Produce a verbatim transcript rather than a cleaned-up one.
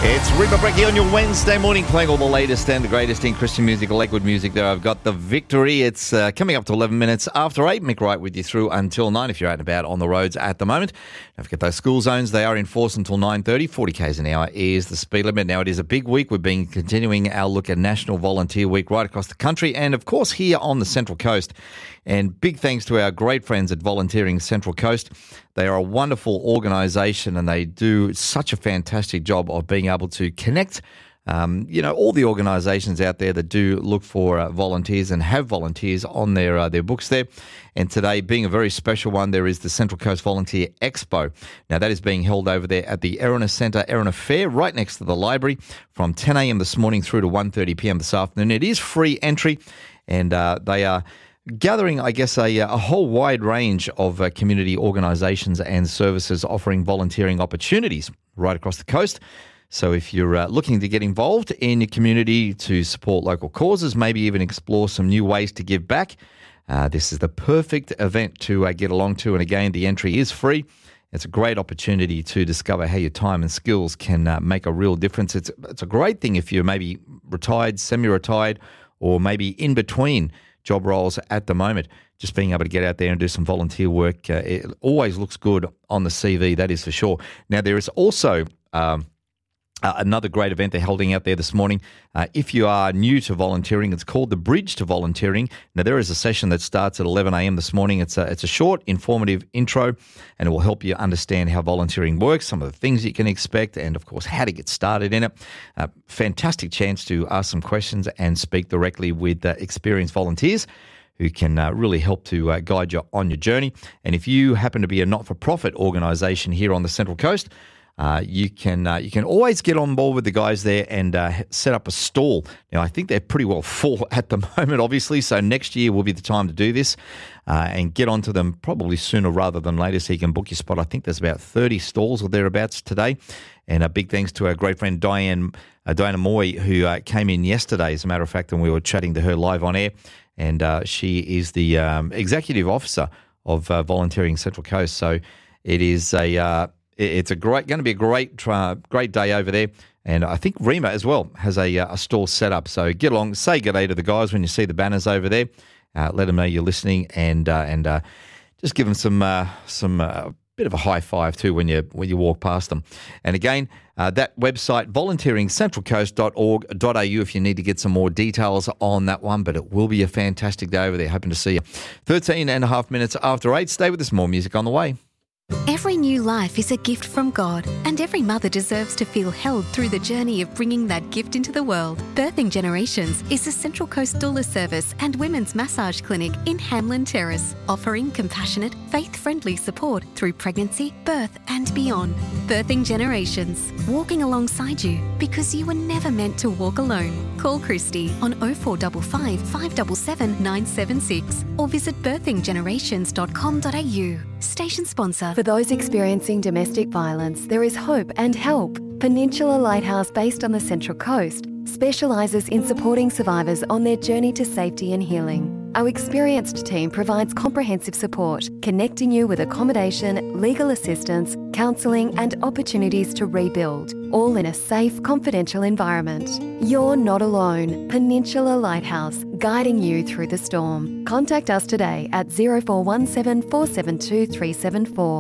It's Reba Brecky on your Wednesday morning, playing all the latest and the greatest in Christian music, Lakewood music. There, I've got The Victory. It's uh, coming up to eleven minutes after eight. Mick Wright with you through until nine if you're out and about on the roads at the moment. Don't forget those school zones. They are in force until nine thirty. forty kays an hour is the speed limit. Now, it is a big week. We've been continuing our look at National Volunteer Week right across the country and, of course, here on the Central Coast. And big thanks to our great friends at Volunteering Central Coast. They are a wonderful organisation and they do such a fantastic job of being able to connect, um, you know, all the organisations out there that do look for uh, volunteers and have volunteers on their uh, their books there. And today, being a very special one, there is the Central Coast Volunteer Expo. Now, that is being held over there at the Erina Centre, Erina Fair, right next to the library, from ten a.m. this morning through to one thirty p.m. this afternoon. It is free entry, and uh, they are gathering, I guess, a, a whole wide range of uh, community organisations and services offering volunteering opportunities right across the coast. So if you're uh, looking to get involved in your community to support local causes, maybe even explore some new ways to give back, uh, this is the perfect event to uh, get along to. And again, the entry is free. It's a great opportunity to discover how your time and skills can uh, make a real difference. It's, it's a great thing if you're maybe retired, semi-retired, or maybe in between job roles at the moment. Just being able to get out there and do some volunteer work, uh, it always looks good on the C V, that is for sure. Now, there is also um, uh, another great event they're holding out there this morning. Uh, if you are new to volunteering, it's called the Bridge to Volunteering. Now, there is a session that starts at eleven a.m. this morning. It's a, it's a short, informative intro, and it will help you understand how volunteering works, some of the things you can expect, and, of course, how to get started in it. Uh, fantastic chance to ask some questions and speak directly with uh, experienced volunteers who can uh, really help to uh, guide you on your journey. And if you happen to be a not-for-profit organisation here on the Central Coast, Uh, you can uh, you can always get on board with the guys there and uh, set up a stall. Now, I think they're pretty well full at the moment, obviously, so next year will be the time to do this uh, and get onto them probably sooner rather than later so you can book your spot. I think there's about thirty stalls or thereabouts today. And a big thanks to our great friend Diane uh, Diana Moy, who uh, came in yesterday, as a matter of fact, and we were chatting to her live on air. And uh, she is the um, executive officer of uh, Volunteering Central Coast. So it is a... Uh, It's a great, going to be a great, uh, great day over there, and I think Rima as well has a, uh, a stall set up. So get along, say good day to the guys when you see the banners over there. Uh, let them know you're listening, and uh, and uh, just give them some uh, some uh, bit of a high five too when you when you walk past them. And again, uh, that website volunteering central coast dot org dot a u if you need to get some more details on that one. But it will be a fantastic day over there. Hoping to see you. Thirteen and a half minutes after eight. Stay with us. More music on the way. Every new life is a gift from God, and every mother deserves to feel held through the journey of bringing that gift into the world. Birthing Generations is a Central Coast doula service and women's massage clinic in Hamlin Terrace, offering compassionate, faith-friendly support through pregnancy, birth and beyond. Birthing Generations, walking alongside you because you were never meant to walk alone. Call Christy on oh four five five, five seven seven, nine seven six or visit birthing generations dot com dot a u. Station sponsor. For those experiencing domestic violence, there is hope and help. Peninsula Lighthouse, based on the Central Coast, specialises in supporting survivors on their journey to safety and healing. Our experienced team provides comprehensive support, connecting you with accommodation, legal assistance, counselling and opportunities to rebuild, all in a safe, confidential environment. You're not alone. Peninsula Lighthouse, guiding you through the storm. Contact us today at zero four one seven, four seven two, three seven four.